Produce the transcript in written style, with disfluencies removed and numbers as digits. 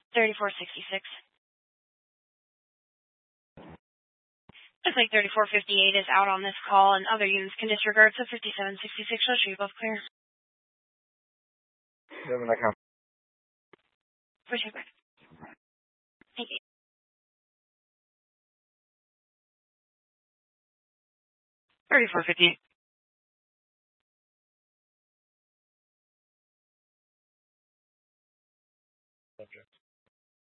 3466. Looks like 3458 is out on this call, and other units can disregard, so 5766 shall show you both clear. Push it back. Thank you. $34.50.